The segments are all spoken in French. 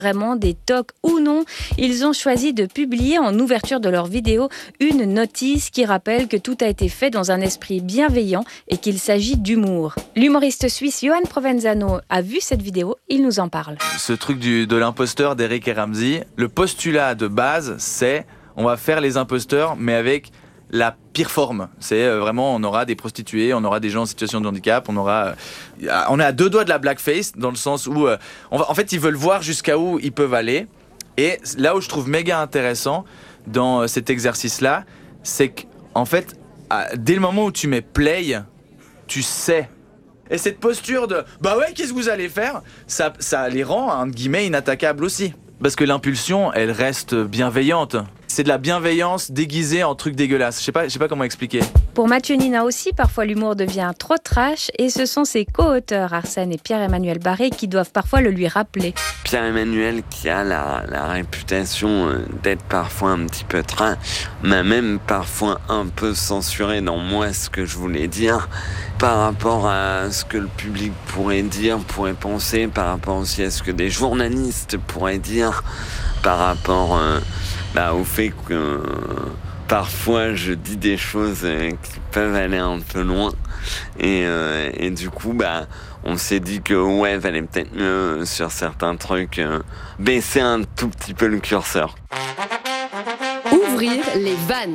Vraiment des tocs ou non, ils ont choisi de publier en ouverture de leur vidéo une notice qui rappelle que tout a été fait dans un esprit bienveillant et qu'il s'agit d'humour. L'humoriste suisse Johan Provenzano a vu cette vidéo, il nous en parle. Ce truc de l'imposteur d'Eric et Ramsey, le postulat de base, c'est on va faire les imposteurs mais avec la pire forme. C'est vraiment, on aura des prostituées, on aura des gens en situation de handicap, on est à deux doigts de la blackface, dans le sens où, en fait, ils veulent voir jusqu'à où ils peuvent aller. Et là où je trouve méga intéressant dans cet exercice-là, c'est qu'en fait, dès le moment où tu mets play, tu sais. Et cette posture de « bah ouais, qu'est-ce que vous allez faire ?» ça les rend, entre guillemets, inattaquables aussi. Parce que l'impulsion, elle reste bienveillante. C'est de la bienveillance déguisée en truc dégueulasse. Je sais pas comment expliquer. Pour Mathieu Nina aussi, parfois l'humour devient trop trash et ce sont ses co-auteurs Arsène et Pierre-Emmanuel Barré qui doivent parfois le lui rappeler. Pierre-Emmanuel qui a la réputation d'être parfois un petit peu trash, m'a même parfois un peu censuré dans moi ce que je voulais dire par rapport à ce que le public pourrait dire, pourrait penser, par rapport aussi à ce que des journalistes pourraient dire, par rapport au fait que parfois je dis des choses qui peuvent aller un peu loin et du coup on s'est dit que valait peut-être mieux sur certains trucs baisser un tout petit peu le curseur. Ouvrir les vannes.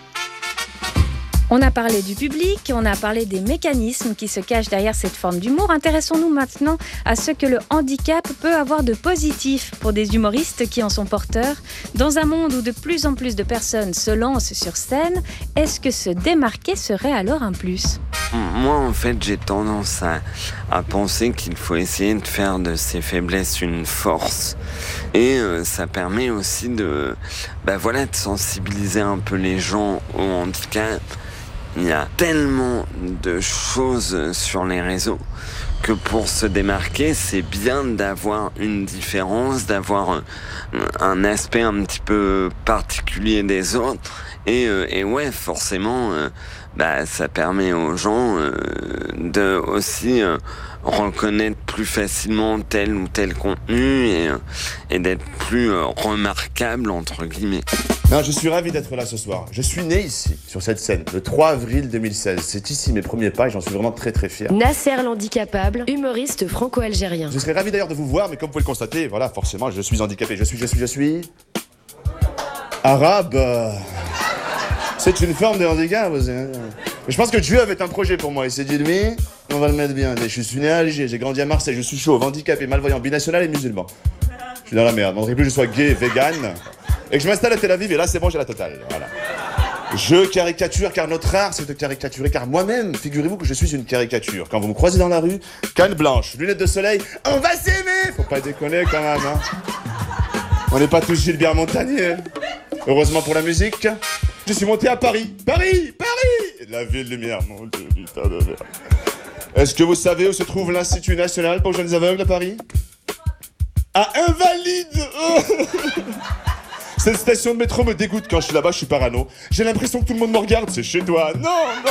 On a parlé du public, on a parlé des mécanismes qui se cachent derrière cette forme d'humour. Intéressons-nous maintenant à ce que le handicap peut avoir de positif pour des humoristes qui en sont porteurs. Dans un monde où de plus en plus de personnes se lancent sur scène, est-ce que se démarquer serait alors un plus ? Moi, en fait, j'ai tendance à penser qu'il faut essayer de faire de ses faiblesses une force. Et ça permet aussi de sensibiliser un peu les gens au handicap. Il y a tellement de choses sur les réseaux que pour se démarquer, c'est bien d'avoir une différence, d'avoir un aspect un petit peu particulier des autres. Et forcément, ça permet aux gens de aussi reconnaître plus facilement tel ou tel contenu et d'être plus remarquable, entre guillemets. Non, je suis ravi d'être là ce soir. Je suis né ici, sur cette scène, le 3 avril 2016. C'est ici mes premiers pas et j'en suis vraiment très très fier. Nasser l'handicapable, humoriste franco-algérien. Je serais ravi d'ailleurs de vous voir, mais comme vous pouvez le constater, voilà, forcément, je suis handicapé. Je suis... arabe. C'est une forme de handicap aussi. Mais je pense que Dieu avait un projet pour moi. Il s'est dit, lui, on va le mettre bien. Je suis né à Alger, j'ai grandi à Marseille, je suis chauve, handicapé, malvoyant, binational et musulman. Je suis dans la merde. On ne dirait plus que je sois gay, vegan. Et que je m'installe à Tel Aviv, et là, c'est bon, j'ai la totale. Voilà. Je caricature, car notre art, c'est de caricaturer. Car moi-même, figurez-vous que je suis une caricature. Quand vous me croisez dans la rue, canne blanche, lunettes de soleil, on va s'aimer. Faut pas déconner quand même, hein. On n'est pas tous Gilbert Montagnier. Heureusement pour la musique, je suis monté à Paris. Paris. La ville lumière, mon Dieu, putain de merde. Est-ce que vous savez où se trouve l'Institut National pour Jeunes Aveugles à Paris ? À Invalides. Cette station de métro me dégoûte quand je suis là-bas, je suis parano. J'ai l'impression que tout le monde me regarde, c'est chez toi. Non.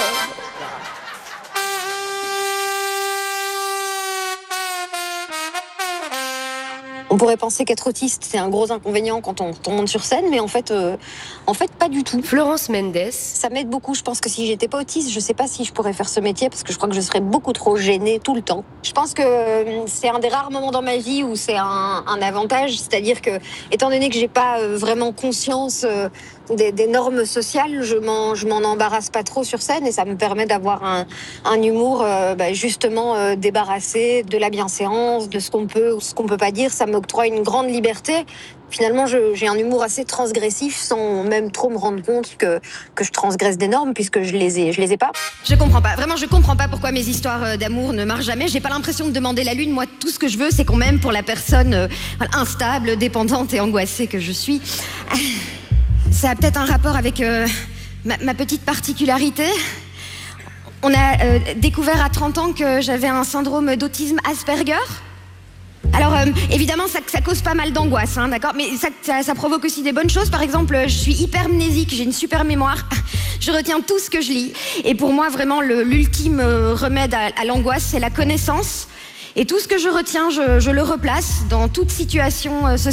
On pourrait penser qu'être autiste, c'est un gros inconvénient quand on monte sur scène, mais en fait, pas du tout. Florence Mendes. Ça m'aide beaucoup. Je pense que si j'étais pas autiste, je sais pas si je pourrais faire ce métier parce que je crois que je serais beaucoup trop gênée tout le temps. Je pense que c'est un des rares moments dans ma vie où c'est un avantage, c'est-à-dire que, étant donné que j'ai pas vraiment conscience des normes sociales, je m'en embarrasse pas trop sur scène et ça me permet d'avoir un humour justement débarrassé de la bienséance, de ce qu'on peut ou ce qu'on peut pas dire. Ça m'octroie une grande liberté. Finalement, j'ai un humour assez transgressif sans même trop me rendre compte que je transgresse des normes puisque je les ai pas. Je comprends pas, vraiment je comprends pas pourquoi mes histoires d'amour ne marchent jamais. J'ai pas l'impression de demander la lune. Moi, tout ce que je veux, c'est qu'on m'aime pour la personne instable, dépendante et angoissée que je suis. Ça a peut-être un rapport avec ma petite particularité. On a découvert à 30 ans que j'avais un syndrome d'autisme Asperger. Alors, évidemment, ça cause pas mal d'angoisse, hein, d'accord ? Mais ça provoque aussi des bonnes choses. Par exemple, je suis hypermnésique, j'ai une super mémoire. Je retiens tout ce que je lis. Et pour moi, vraiment, l'ultime remède à l'angoisse, c'est la connaissance. Et tout ce que je retiens, je le replace dans toute situation sociale.